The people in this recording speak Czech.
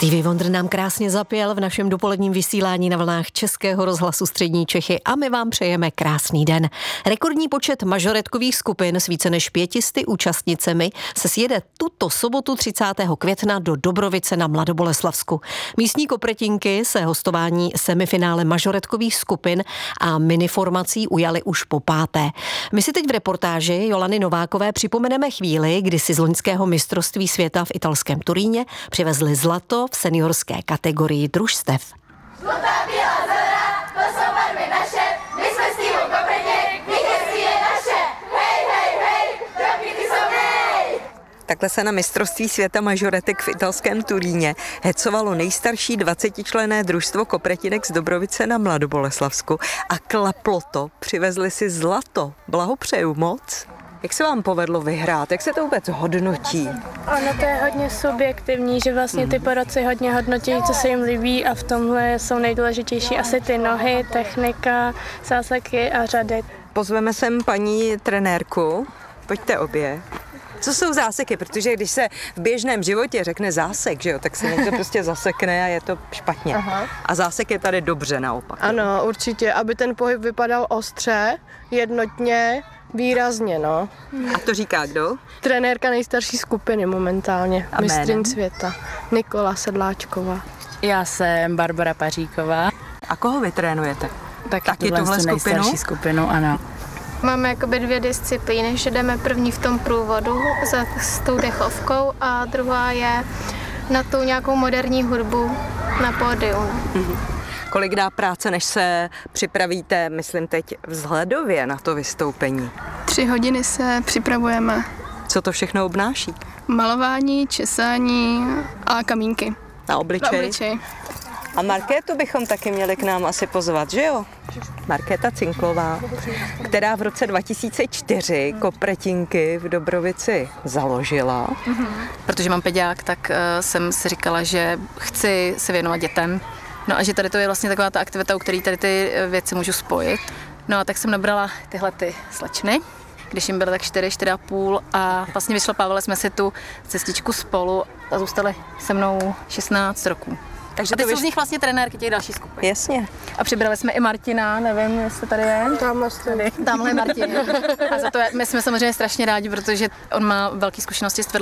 Stevie Wonder nám krásně zapěl v našem dopoledním vysílání na vlnách Českého rozhlasu Střední Čechy a my vám přejeme krásný den. Rekordní počet mažoretkových skupin s více než 500 účastnicemi se sjede tuto sobotu 30. května do Dobrovice na Mladoboleslavsku. Místní Kopretinky se hostování semifinále mažoretkových skupin a miniformací ujali už po páté. My si teď v reportáži Jolany Novákové připomeneme chvíli, kdy si z loňského mistrovství světa v italském Turíně přivezli zlato v seniorské kategorii družstev. Zlatá, bílá, zelená, to jsou barvy naše, my jsme s týmou Kopretěk, vítězství je naše, hej, hej, hej, trofíky jsou hej! Takhle se na mistrovství světa mažoretek v italském Turíně hecovalo nejstarší 20členné družstvo Kopretinek z Dobrovice na Mladoboleslavsku a klaplo to, přivezli si zlato. Blahopřeju moc. Jak se vám povedlo vyhrát? Jak se to vůbec hodnotí? Ono to je hodně subjektivní, že vlastně ty poroci hodně hodnotí, co se jim líbí a v tomhle jsou nejdůležitější asi ty nohy, technika, záseky a řady. Pozveme sem paní trenérku. Pojďte obě. Co jsou záseky? Protože když se v běžném životě řekne zásek, že jo, tak se někdo prostě zasekne a je to špatně. Aha. A zásek je tady dobře naopak. Ano, určitě, aby ten pohyb vypadal ostře, jednotně, výrazně, no. A to říká kdo? Trenérka nejstarší skupiny momentálně, mistryň světa, Nikola Sedláčková. Já jsem Barbara Paříková. A koho vy trénujete? Taky tuhle nejstarší skupinu, ano. Máme jakoby dvě disciplíny, že jdeme první v tom průvodu s tou dechovkou a druhá je na tu nějakou moderní hudbu na pódiu. Kolik dá práce, než se připravíte, myslím teď vzhledově na to vystoupení? 3 hodiny se připravujeme. Co to všechno obnáší? Malování, česání a kamínky. Na obličej? A Markétu bychom taky měli k nám asi pozvat, že jo? Markéta Cinklová, která v roce 2004 Kopretinky v Dobrovici založila. Protože mám peďák, tak jsem si říkala, že chci se věnovat dětem. No a že tady to je vlastně taková ta aktivita, u které tady ty věci můžu spojit. No a tak jsem nabrala tyhle ty slečny, když jim bylo tak 4,5 a vlastně vyšlapávali jsme si tu cestičku spolu a zůstali se mnou 16 roků. Takže a teď jsou z nich vlastně trenérky těch dalších skupin. Jasně. A přibrali jsme i Martina, nevím, jestli tady je. Tamhle je Martin. A za to my jsme samozřejmě strašně rádi, protože on má velké zkušenosti s